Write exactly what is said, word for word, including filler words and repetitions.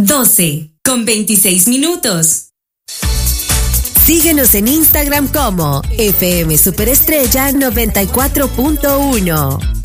doce con veintiséis minutos. Síguenos en Instagram como F M Superestrella noventa y cuatro punto uno.